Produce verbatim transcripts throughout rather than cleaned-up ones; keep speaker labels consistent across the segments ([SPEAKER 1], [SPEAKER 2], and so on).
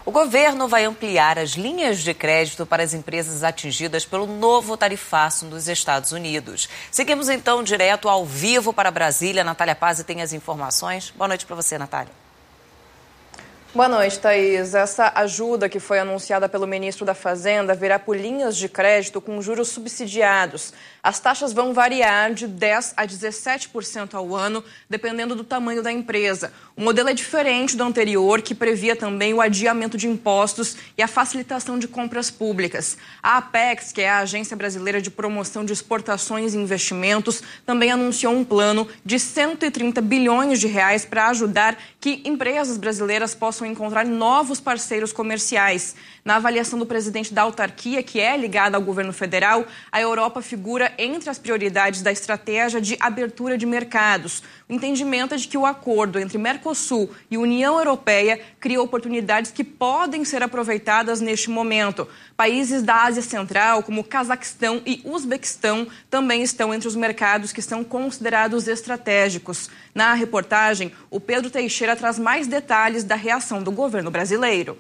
[SPEAKER 1] O governo vai ampliar as linhas de crédito para as empresas atingidas pelo novo tarifaço dos Estados Unidos. Seguimos então direto ao vivo para Brasília. Natália Pazzi tem as informações. Boa noite para você, Natália.
[SPEAKER 2] Boa noite, Thaís. Essa ajuda que foi anunciada pelo ministro da Fazenda virá por linhas de crédito com juros subsidiados. As taxas vão variar de dez por cento a dezessete por cento ao ano, dependendo do tamanho da empresa. O modelo é diferente do anterior, que previa também o adiamento de impostos e a facilitação de compras públicas. A Apex, que é a Agência Brasileira de Promoção de Exportações e Investimentos, também anunciou um plano de cento e trinta bilhões de reais para ajudar que empresas brasileiras possam encontrar novos parceiros comerciais. Na avaliação do presidente da autarquia, que é ligada ao governo federal, a Europa figura entre as prioridades da estratégia de abertura de mercados. O entendimento é de que o acordo entre Mercosul e União Europeia cria oportunidades que podem ser aproveitadas neste momento. Países da Ásia Central, como Cazaquistão e Uzbequistão, também estão entre os mercados que são considerados estratégicos. Na reportagem, o Pedro Teixeira traz mais detalhes da reação do governo brasileiro.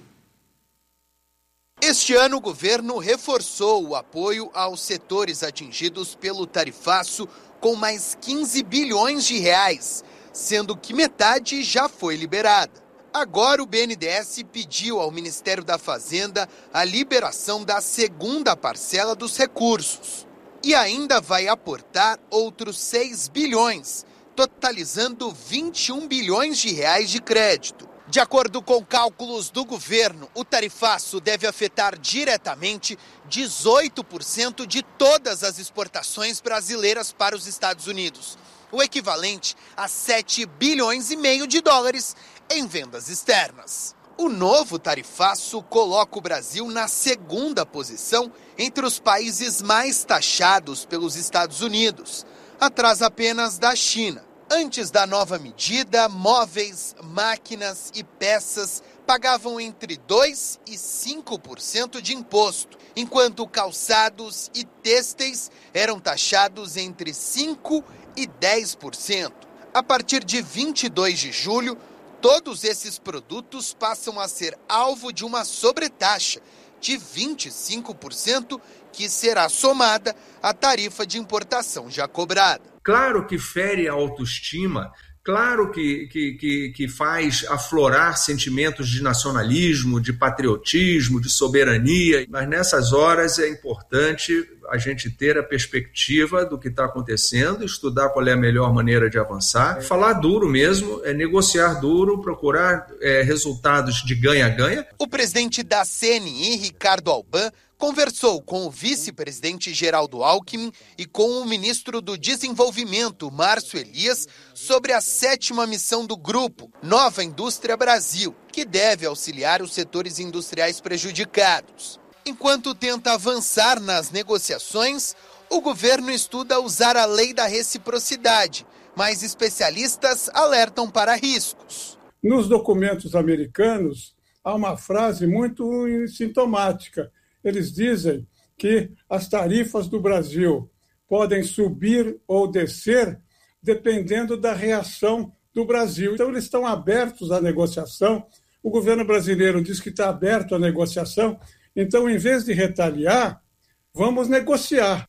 [SPEAKER 3] Este ano, o governo reforçou o apoio aos setores atingidos pelo tarifaço com mais quinze bilhões de reais, sendo que metade já foi liberada. Agora, o B N D E S pediu ao Ministério da Fazenda a liberação da segunda parcela dos recursos e ainda vai aportar outros seis bilhões, totalizando vinte e um bilhões de reais de crédito. De acordo com cálculos do governo, o tarifaço deve afetar diretamente dezoito por cento de todas as exportações brasileiras para os Estados Unidos, o equivalente a sete bilhões e meio de dólares em vendas externas. O novo tarifaço coloca o Brasil na segunda posição entre os países mais taxados pelos Estados Unidos, atrás apenas da China. Antes da nova medida, móveis, máquinas e peças pagavam entre dois por cento e cinco por cento de imposto, enquanto calçados e têxteis eram taxados entre cinco por cento e dez por cento. A partir de vinte e dois de julho, todos esses produtos passam a ser alvo de uma sobretaxa de vinte e cinco por cento, que será somada à tarifa de importação já cobrada.
[SPEAKER 4] Claro que fere a autoestima, claro que, que, que, que faz aflorar sentimentos de nacionalismo, de patriotismo, de soberania, mas nessas horas é importante a gente ter a perspectiva do que está acontecendo, estudar qual é a melhor maneira de avançar, falar duro mesmo, é negociar duro, procurar é, resultados de ganha-ganha.
[SPEAKER 3] O presidente da C N I, Ricardo Alban, conversou com o vice-presidente Geraldo Alckmin e com o ministro do Desenvolvimento, Márcio Elias, sobre a sétima missão do grupo, Nova Indústria Brasil, que deve auxiliar os setores industriais prejudicados. Enquanto tenta avançar nas negociações, o governo estuda usar a lei da reciprocidade, mas especialistas alertam para riscos.
[SPEAKER 5] Nos documentos americanos, há uma frase muito sintomática. Eles dizem que as tarifas do Brasil podem subir ou descer dependendo da reação do Brasil. Então, eles estão abertos à negociação. O governo brasileiro diz que está aberto à negociação. Então, em vez de retaliar, vamos negociar.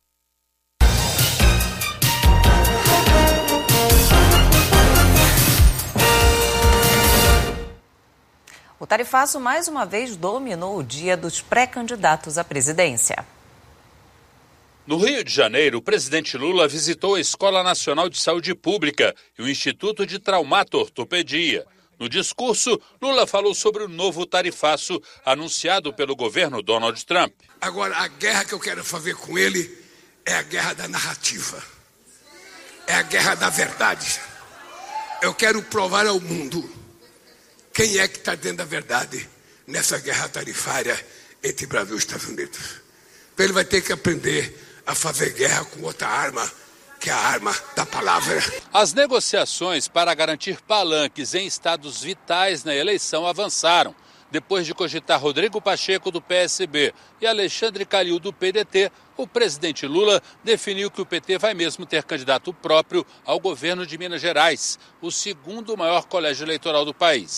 [SPEAKER 1] O tarifaço, mais uma vez, dominou o dia dos pré-candidatos à presidência.
[SPEAKER 6] No Rio de Janeiro, o presidente Lula visitou a Escola Nacional de Saúde Pública e o Instituto de Traumato-Ortopedia. No discurso, Lula falou sobre o novo tarifaço anunciado pelo governo Donald Trump.
[SPEAKER 7] Agora, a guerra que eu quero fazer com ele é a guerra da narrativa. É a guerra da verdade. Eu quero provar ao mundo quem é que está dentro da verdade nessa guerra tarifária entre Brasil e Estados Unidos. Então ele vai ter que aprender a fazer guerra com outra arma, que é a arma da palavra.
[SPEAKER 6] As negociações para garantir palanques em estados vitais na eleição avançaram. Depois de cogitar Rodrigo Pacheco, do P S B, e Alexandre Calil, do P D T, o presidente Lula definiu que o P T vai mesmo ter candidato próprio ao governo de Minas Gerais, o segundo maior colégio eleitoral do país.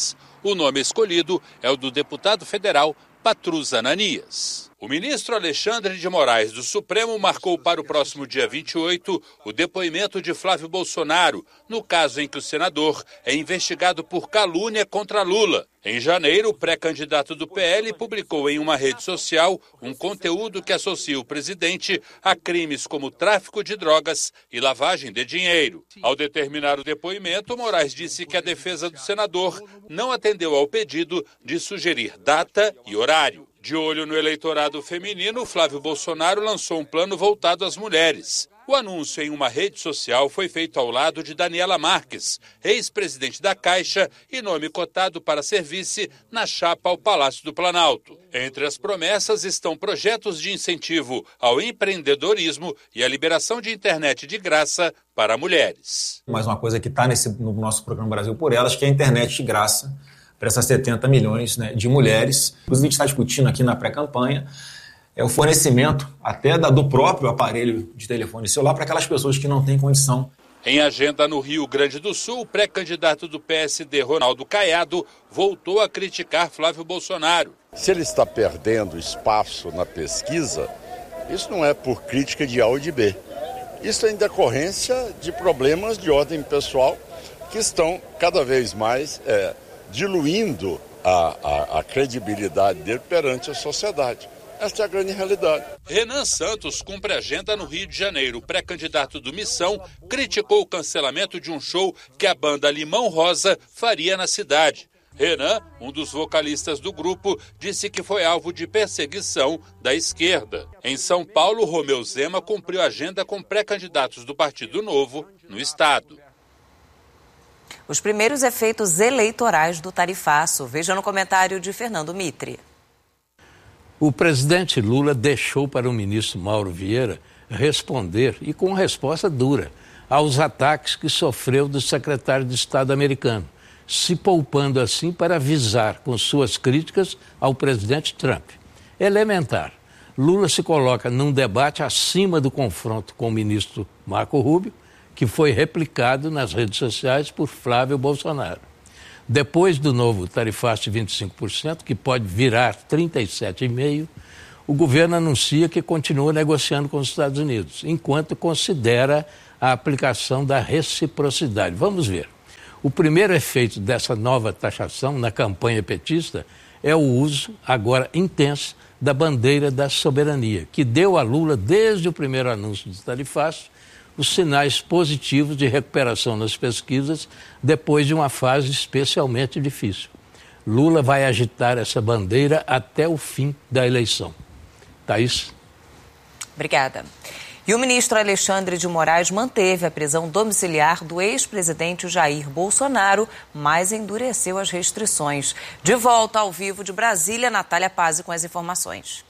[SPEAKER 6] O nome escolhido é o do deputado federal Patrus Ananias. O ministro Alexandre de Moraes do Supremo marcou para o próximo dia vinte e oito o depoimento de Flávio Bolsonaro, no caso em que o senador é investigado por calúnia contra Lula. Em janeiro, o pré-candidato do P L publicou em uma rede social um conteúdo que associa o presidente a crimes como tráfico de drogas e lavagem de dinheiro. Ao determinar o depoimento, Moraes disse que a defesa do senador não atendeu ao pedido de sugerir data e horário. De olho no eleitorado feminino, Flávio Bolsonaro lançou um plano voltado às mulheres. O anúncio em uma rede social foi feito ao lado de Daniela Marques, ex-presidente da Caixa e nome cotado para ser vice na chapa ao Palácio do Planalto. Entre as promessas estão projetos de incentivo ao empreendedorismo e a liberação de internet de graça para mulheres.
[SPEAKER 8] Mais uma coisa que está no nosso programa Brasil por Elas, que é a internet de graça para essas setenta milhões, né, de mulheres. Inclusive, a gente está discutindo aqui na pré-campanha é o fornecimento até da, do próprio aparelho de telefone celular para aquelas pessoas que não têm condição.
[SPEAKER 6] Em agenda no Rio Grande do Sul, o pré-candidato do P S D, Ronaldo Caiado, voltou a criticar Flávio Bolsonaro.
[SPEAKER 9] Se ele está perdendo espaço na pesquisa, isso não é por crítica de A ou de B. Isso é em decorrência de problemas de ordem pessoal que estão cada vez mais é, diluindo a, a, a credibilidade dele perante a sociedade. Esta é a grande realidade.
[SPEAKER 6] Renan Santos cumpre agenda no Rio de Janeiro. O pré-candidato do Missão criticou o cancelamento de um show que a banda Limão Rosa faria na cidade. Renan, um dos vocalistas do grupo, disse que foi alvo de perseguição da esquerda. Em São Paulo, Romeu Zema cumpriu agenda com pré-candidatos do Partido Novo no estado.
[SPEAKER 1] Os primeiros efeitos eleitorais do tarifaço. Veja no comentário de Fernando Mitre.
[SPEAKER 10] O presidente Lula deixou para o ministro Mauro Vieira responder, e com resposta dura, aos ataques que sofreu do secretário de Estado americano, se poupando assim para avisar com suas críticas ao presidente Trump. Elementar, Lula se coloca num debate acima do confronto com o ministro Marco Rubio, que foi replicado nas redes sociais por Flávio Bolsonaro. Depois do novo tarifaço de vinte e cinco por cento, que pode virar trinta e sete vírgula cinco por cento, o governo anuncia que continua negociando com os Estados Unidos, enquanto considera a aplicação da reciprocidade. Vamos ver. O primeiro efeito dessa nova taxação na campanha petista é o uso, agora intenso, da bandeira da soberania, que deu a Lula, desde o primeiro anúncio do tarifaço, os sinais positivos de recuperação nas pesquisas depois de uma fase especialmente difícil. Lula vai agitar essa bandeira até o fim da eleição. Thaís?
[SPEAKER 1] Obrigada. E o ministro Alexandre de Moraes manteve a prisão domiciliar do ex-presidente Jair Bolsonaro, mas endureceu as restrições. De volta ao vivo de Brasília, Natália Pazzi com as informações.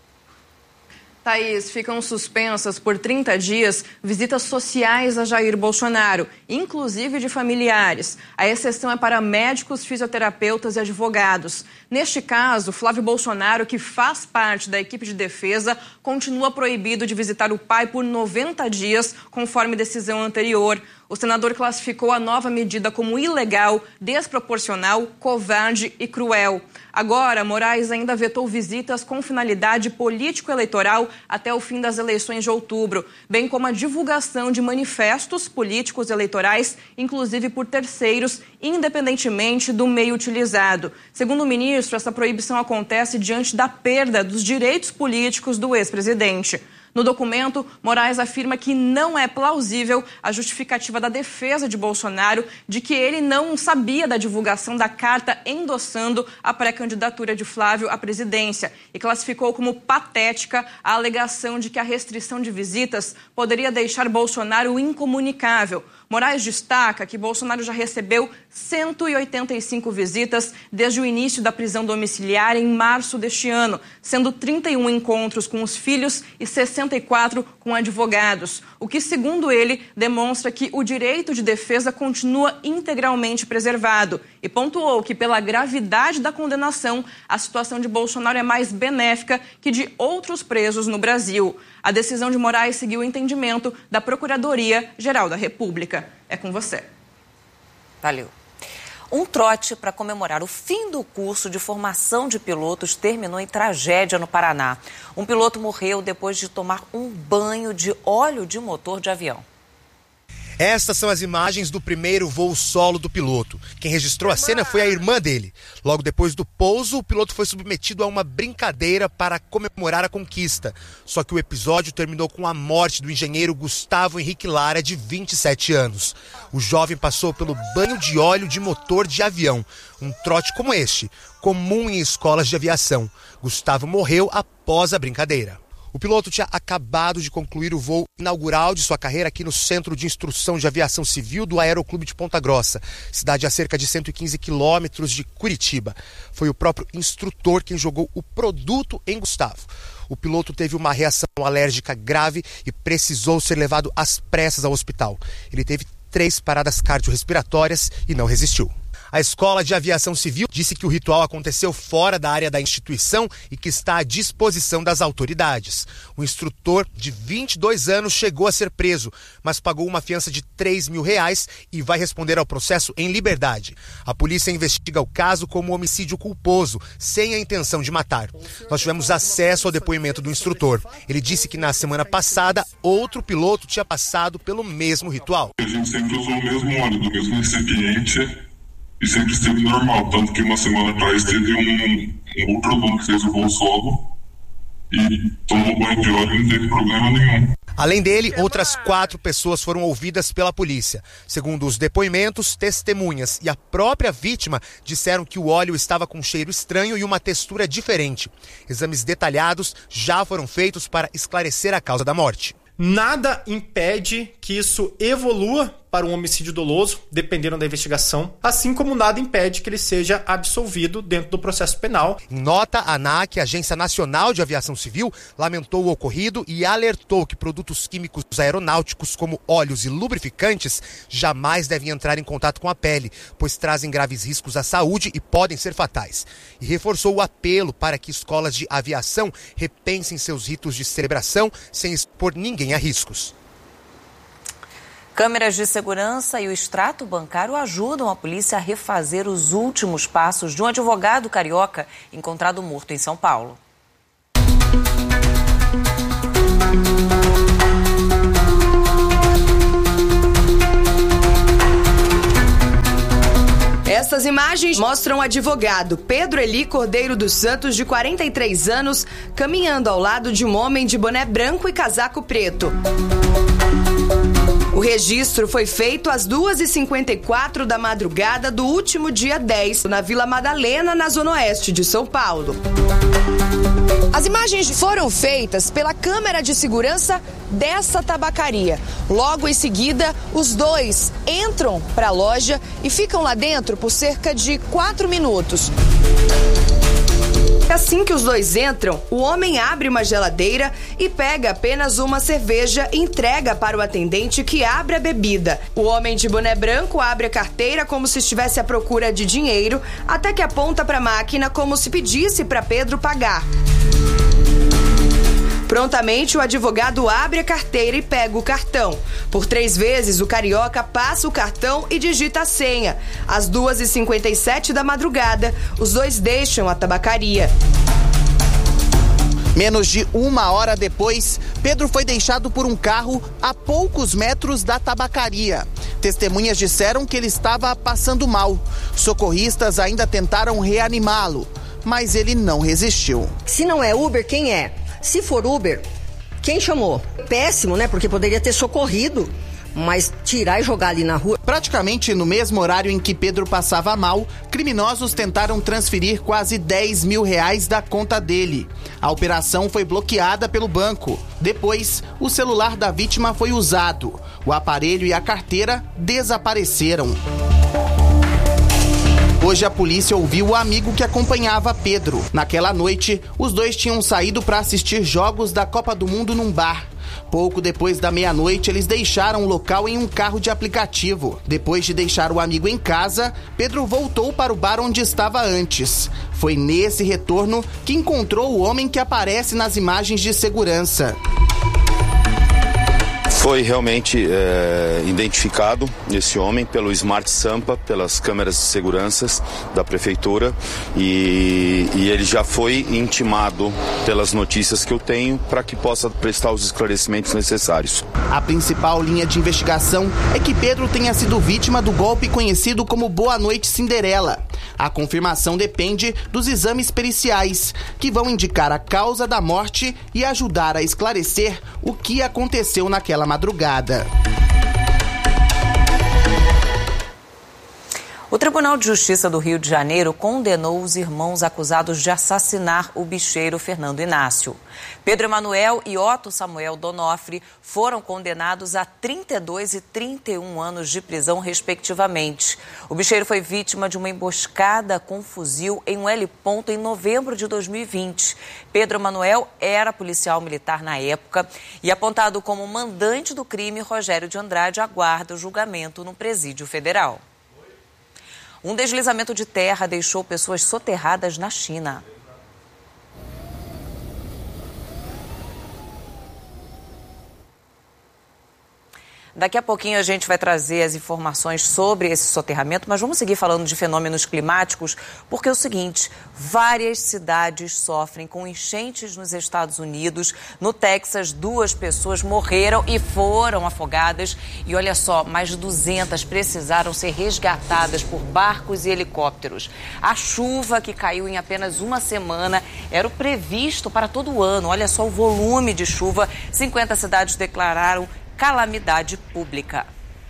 [SPEAKER 2] Thaís, ficam suspensas por trinta dias visitas sociais a Jair Bolsonaro, inclusive de familiares. A exceção é para médicos, fisioterapeutas e advogados. Neste caso, Flávio Bolsonaro, que faz parte da equipe de defesa, continua proibido de visitar o pai por noventa dias, conforme decisão anterior. O senador classificou a nova medida como ilegal, desproporcional, covarde e cruel. Agora, Moraes ainda vetou visitas com finalidade político-eleitoral até o fim das eleições de outubro, bem como a divulgação de manifestos políticos eleitorais, inclusive por terceiros, independentemente do meio utilizado. Segundo o ministro, essa proibição acontece diante da perda dos direitos políticos do ex-presidente. No documento, Moraes afirma que não é plausível a justificativa da defesa de Bolsonaro de que ele não sabia da divulgação da carta endossando a pré-candidatura de Flávio à presidência e classificou como patética a alegação de que a restrição de visitas poderia deixar Bolsonaro incomunicável. Moraes destaca que Bolsonaro já recebeu cento e oitenta e cinco visitas desde o início da prisão domiciliar em março deste ano, sendo trinta e um encontros com os filhos e sessenta e quatro com advogados, o que, segundo ele, demonstra que o direito de defesa continua integralmente preservado e pontuou que, pela gravidade da condenação, a situação de Bolsonaro é mais benéfica que de outros presos no Brasil. A decisão de Moraes seguiu o entendimento da Procuradoria-Geral da República. É com você.
[SPEAKER 1] Valeu. Um trote para comemorar o fim do curso de formação de pilotos terminou em tragédia no Paraná. Um piloto morreu depois de tomar um banho de óleo de motor de avião.
[SPEAKER 11] Estas são as imagens do primeiro voo solo do piloto. Quem registrou a cena foi a irmã dele. Logo depois do pouso, o piloto foi submetido a uma brincadeira para comemorar a conquista. Só que o episódio terminou com a morte do engenheiro Gustavo Henrique Lara, de vinte e sete anos. O jovem passou pelo banho de óleo de motor de avião. Um trote como este, comum em escolas de aviação. Gustavo morreu após a brincadeira. O piloto tinha acabado de concluir o voo inaugural de sua carreira aqui no Centro de Instrução de Aviação Civil do Aeroclube de Ponta Grossa, cidade a cerca de cento e quinze quilômetros de Curitiba. Foi o próprio instrutor quem jogou o produto em Gustavo. O piloto teve uma reação alérgica grave e precisou ser levado às pressas ao hospital. Ele teve três paradas cardiorrespiratórias e não resistiu. A Escola de Aviação Civil disse que o ritual aconteceu fora da área da instituição e que está à disposição das autoridades. O instrutor, de vinte e dois anos, chegou a ser preso, mas pagou uma fiança de três mil reais e vai responder ao processo em liberdade. A polícia investiga o caso como homicídio culposo, sem a intenção de matar. Nós tivemos acesso ao depoimento do instrutor. Ele disse que na semana passada, outro piloto tinha passado pelo mesmo ritual.
[SPEAKER 12] A gente sempre usou o mesmo óleo, do mesmo recipiente. E sempre esteve normal, tanto que uma semana atrás teve um, um outro aluno que fez o voo solo e tomou banho de óleo e não teve problema nenhum.
[SPEAKER 11] Além dele, outras quatro pessoas foram ouvidas pela polícia. Segundo os depoimentos, testemunhas e a própria vítima disseram que o óleo estava com um cheiro estranho e uma textura diferente. Exames detalhados já foram feitos para esclarecer a causa da morte.
[SPEAKER 13] Nada impede que isso evolua para um homicídio doloso, dependendo da investigação, assim como nada impede que ele seja absolvido dentro do processo penal.
[SPEAKER 11] Em nota, a ANAC, a Agência Nacional de Aviação Civil, lamentou o ocorrido e alertou que produtos químicos aeronáuticos como óleos e lubrificantes jamais devem entrar em contato com a pele, pois trazem graves riscos à saúde e podem ser fatais. E reforçou o apelo para que escolas de aviação repensem seus ritos de celebração sem expor ninguém a riscos.
[SPEAKER 1] Câmeras de segurança e o extrato bancário ajudam a polícia a refazer os últimos passos de um advogado carioca encontrado morto em São Paulo.
[SPEAKER 14] Estas imagens mostram o advogado Pedro Eli Cordeiro dos Santos, de quarenta e três anos, caminhando ao lado de um homem de boné branco e casaco preto. O registro foi feito às duas e cinquenta e quatro da madrugada do último dia dez, na Vila Madalena, na zona oeste de São Paulo. As imagens foram feitas pela câmera de segurança dessa tabacaria. Logo em seguida, os dois entram para a loja e ficam lá dentro por cerca de quatro minutos. Assim que os dois entram, o homem abre uma geladeira e pega apenas uma cerveja e entrega para o atendente, que abre a bebida. O homem de boné branco abre a carteira como se estivesse à procura de dinheiro, até que aponta para a máquina como se pedisse para Pedro pagar. Prontamente, o advogado abre a carteira e pega o cartão. Por três vezes, o carioca passa o cartão e digita a senha. Às duas e cinquenta e sete da madrugada, os dois deixam a tabacaria.
[SPEAKER 15] Menos de uma hora depois, Pedro foi deixado por um carro a poucos metros da tabacaria. Testemunhas disseram que ele estava passando mal. Socorristas ainda tentaram reanimá-lo, mas ele não resistiu.
[SPEAKER 16] Se não é Uber, quem é? Se for Uber, quem chamou? Péssimo, né? Porque poderia ter socorrido, mas tirar e jogar ali na rua.
[SPEAKER 15] Praticamente no mesmo horário em que Pedro passava mal, criminosos tentaram transferir quase dez mil reais da conta dele. A operação foi bloqueada pelo banco. Depois, o celular da vítima foi usado. O aparelho e a carteira desapareceram. Hoje a polícia ouviu o amigo que acompanhava Pedro. Naquela noite, os dois tinham saído para assistir jogos da Copa do Mundo num bar. Pouco depois da meia-noite, eles deixaram o local em um carro de aplicativo. Depois de deixar o amigo em casa, Pedro voltou para o bar onde estava antes. Foi nesse retorno que encontrou o homem que aparece nas imagens de segurança.
[SPEAKER 17] Foi realmente é, identificado esse homem pelo Smart Sampa, pelas câmeras de segurança da prefeitura, e, e ele já foi intimado pelas notícias que eu tenho para que possa prestar os esclarecimentos necessários.
[SPEAKER 15] A principal linha de investigação é que Pedro tenha sido vítima do golpe conhecido como Boa Noite Cinderela. A confirmação depende dos exames periciais, que vão indicar a causa da morte e ajudar a esclarecer o que aconteceu naquela madrugada.
[SPEAKER 1] O Tribunal de Justiça do Rio de Janeiro condenou os irmãos acusados de assassinar o bicheiro Fernando Inácio. Pedro Emanuel e Otto Samuel Donofre foram condenados a trinta e dois e trinta e um anos de prisão, respectivamente. O bicheiro foi vítima de uma emboscada com fuzil em um heliponto em novembro de dois mil e vinte. Pedro Emanuel era policial militar na época e, apontado como mandante do crime, Rogério de Andrade aguarda o julgamento no Presídio Federal. Um deslizamento de terra deixou pessoas soterradas na China. Daqui a pouquinho a gente vai trazer as informações sobre esse soterramento, mas vamos seguir falando de fenômenos climáticos, porque é o seguinte, várias cidades sofrem com enchentes nos Estados Unidos. No Texas, duas pessoas morreram e foram afogadas. E olha só, mais de duzentas precisaram ser resgatadas por barcos e helicópteros. A chuva que caiu em apenas uma semana era o previsto para todo o ano. Olha só o volume de chuva, cinquenta cidades declararam calamidade pública.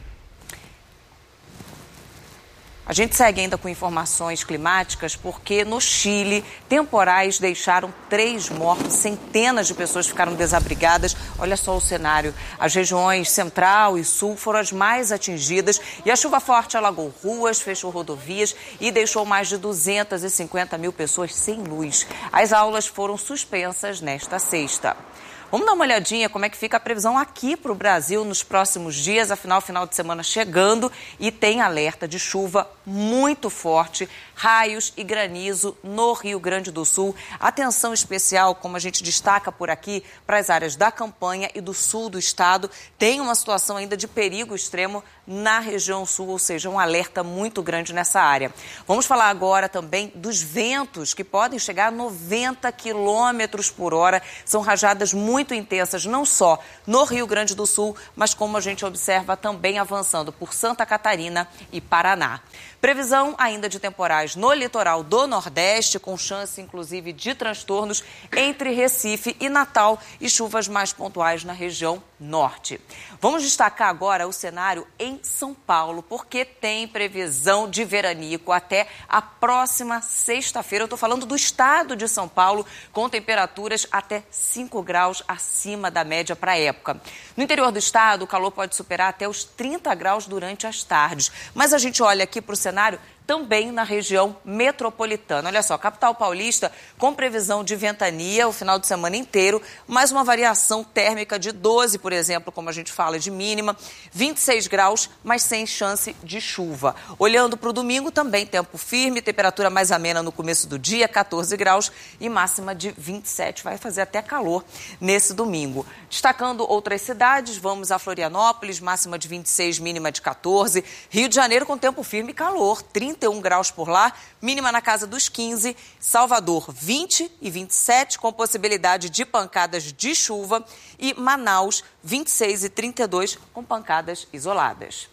[SPEAKER 1] A gente segue ainda com informações climáticas porque no Chile, temporais deixaram três mortos, centenas de pessoas ficaram desabrigadas. Olha só o cenário. As regiões central e sul foram as mais atingidas e a chuva forte alagou ruas, fechou rodovias e deixou mais de duzentas e cinquenta mil pessoas sem luz. As aulas foram suspensas nesta sexta. Vamos dar uma olhadinha como é que fica a previsão aqui para o Brasil nos próximos dias, afinal, final de semana chegando e tem alerta de chuva muito forte, raios e granizo no Rio Grande do Sul. Atenção especial, como a gente destaca por aqui, para as áreas da campanha e do sul do estado. Tem uma situação ainda de perigo extremo na região sul, ou seja, um alerta muito grande nessa área. Vamos falar agora também dos ventos que podem chegar a noventa quilômetros por hora. São rajadas muito muito intensas, não só no Rio Grande do Sul, mas como a gente observa também avançando por Santa Catarina e Paraná. Previsão ainda de temporais no litoral do Nordeste, com chance inclusive de transtornos entre Recife e Natal e chuvas mais pontuais na região norte. Vamos destacar agora o cenário em São Paulo, porque tem previsão de veranico até a próxima sexta-feira. Eu estou falando do estado de São Paulo, com temperaturas até cinco graus acima da média para a época. No interior do estado, o calor pode superar até os trinta graus durante as tardes. Mas a gente olha aqui para o cenário também na região metropolitana. Olha só, capital paulista com previsão de ventania o final de semana inteiro, mais uma variação térmica de doze, por exemplo, como a gente fala, de mínima, vinte e seis graus, mas sem chance de chuva. Olhando para o domingo, também tempo firme, temperatura mais amena no começo do dia, catorze graus e máxima de vinte e sete. Vai fazer até calor nesse domingo. Destacando outras cidades, vamos a Florianópolis, máxima de vinte e seis, mínima de catorze. Rio de Janeiro com tempo firme e calor, trinta e um graus por lá, mínima na casa dos quinze. Salvador, vinte e vinte e sete, com possibilidade de pancadas de chuva. E Manaus, vinte e seis e trinta e dois, com pancadas isoladas.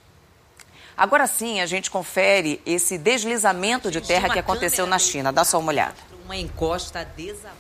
[SPEAKER 1] Agora sim, a gente confere esse deslizamento de terra que aconteceu na China. Dá só uma olhada.
[SPEAKER 18] Uma encosta desabou.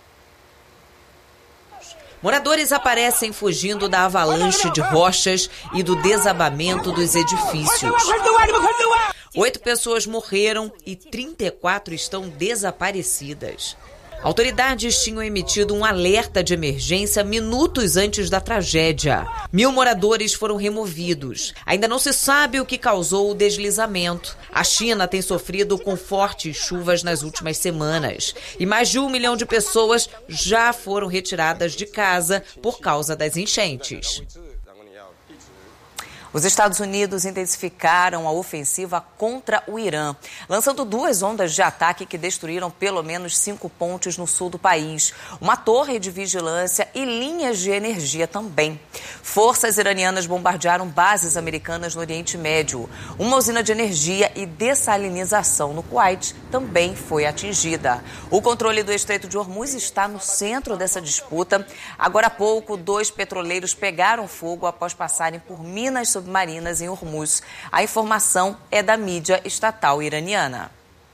[SPEAKER 18] Moradores aparecem fugindo da avalanche de rochas e do desabamento dos edifícios. Oito pessoas morreram e trinta e quatro estão desaparecidas. Autoridades tinham emitido um alerta de emergência minutos antes da tragédia. Mil moradores foram removidos. Ainda não se sabe o que causou o deslizamento. A China tem sofrido com fortes chuvas nas últimas semanas. E mais de um milhão de pessoas já foram retiradas de casa por causa das enchentes.
[SPEAKER 1] Os Estados Unidos intensificaram a ofensiva contra o Irã, lançando duas ondas de ataque que destruíram pelo menos cinco pontes no sul do país, uma torre de vigilância e linhas de energia também. Forças iranianas bombardearam bases americanas no Oriente Médio. Uma usina de energia e dessalinização no Kuwait também foi atingida. O controle do Estreito de Hormuz está no centro dessa disputa. Agora há pouco, dois petroleiros pegaram fogo após passarem por minas submarinas em Hormuz. A informação é da mídia estatal iraniana.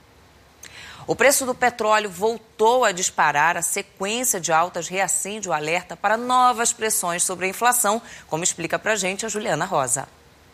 [SPEAKER 1] O preço do petróleo voltou a disparar. A sequência de altas reacende o alerta para novas pressões sobre a inflação, como explica pra gente a Juliana Rosa.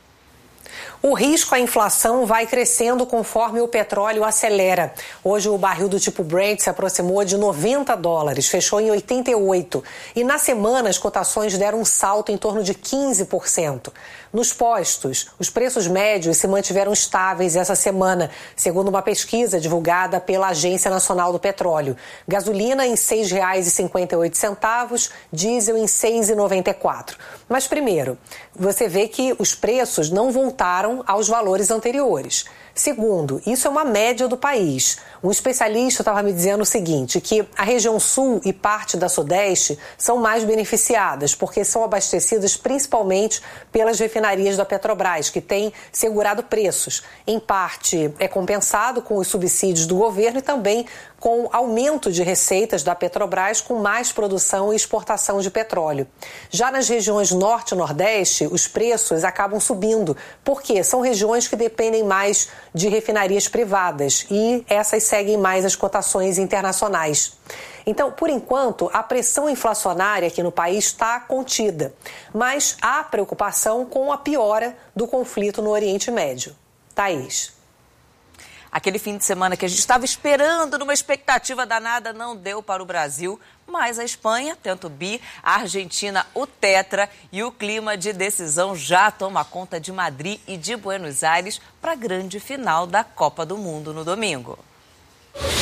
[SPEAKER 19] O risco à inflação vai crescendo conforme o petróleo acelera. Hoje o barril do tipo Brent se aproximou de noventa dólares, fechou em oitenta e oito. E na semana as cotações deram um salto em torno de quinze por cento. Nos postos, os preços médios se mantiveram estáveis essa semana, segundo uma pesquisa divulgada pela Agência Nacional do Petróleo. Gasolina em seis reais e cinquenta e oito centavos, diesel em seis reais e noventa e quatro centavos. Mas primeiro, você vê que os preços não voltaram aos valores anteriores. Segundo, isso é uma média do país. Um especialista estava me dizendo o seguinte, que a região sul e parte da sudeste são mais beneficiadas, porque são abastecidas principalmente pelas refinarias da Petrobras, que têm segurado preços. Em parte é compensado com os subsídios do governo e também com aumento de receitas da Petrobras com mais produção e exportação de petróleo. Já nas regiões norte e nordeste, os preços acabam subindo, porque são regiões que dependem mais de refinarias privadas e essas seguem mais as cotações internacionais. Então, por enquanto, a pressão inflacionária aqui no país está contida, mas há preocupação com a piora do conflito no Oriente Médio. Thaís.
[SPEAKER 1] Aquele fim de semana que a gente estava esperando, numa expectativa danada, não deu para o Brasil, mas a Espanha tenta o bi, a Argentina o tetra e o clima de decisão já toma conta de Madrid e de Buenos Aires para a grande final da Copa do Mundo no domingo.